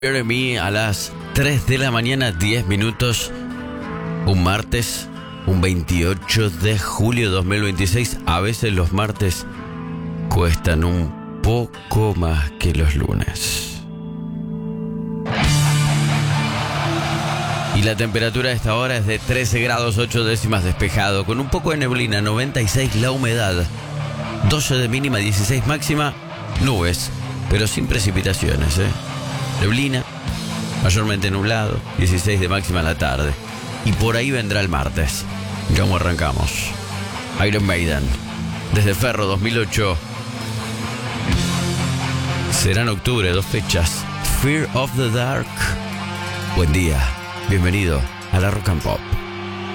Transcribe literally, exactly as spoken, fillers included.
Jeremy a las tres de la mañana, diez minutos, un martes, un veintiocho de julio de dos mil veintiséis. A veces los martes cuestan un poco más que los lunes. Y la temperatura a esta hora es de trece grados ocho décimas, despejado, con un poco de neblina, noventa y seis la humedad, doce de mínima, dieciséis máxima, nubes, pero sin precipitaciones, ¿eh? Neblina, mayormente nublado, dieciséis de máxima a la tarde. Y por ahí vendrá el martes. ¿Cómo arrancamos? Iron Maiden, desde Ferro dos mil ocho. Será en octubre, dos fechas. Fear of the Dark. Buen día, bienvenido a la Rock and Pop.